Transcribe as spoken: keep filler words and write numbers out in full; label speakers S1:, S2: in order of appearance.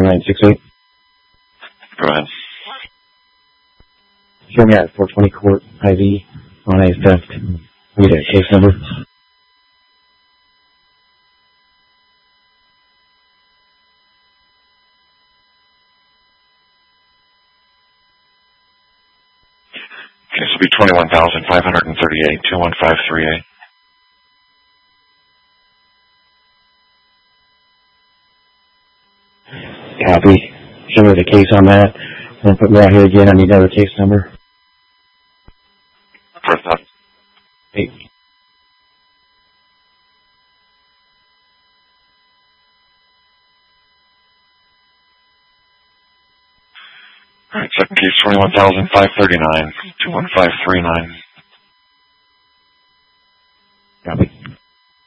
S1: nine six eight.
S2: Go ahead.
S1: Show me at four twenty Court, I V, on a theft. We need a case number.
S2: Okay, this will be twenty-one thousand five hundred thirty-eight, two one five three eight.
S1: Copy. Show me the case on that. And put me out here again. I need another case number.
S2: First up.
S1: Eight.
S2: All right, second case, twenty-one thousand five thirty-nine, two one five three nine.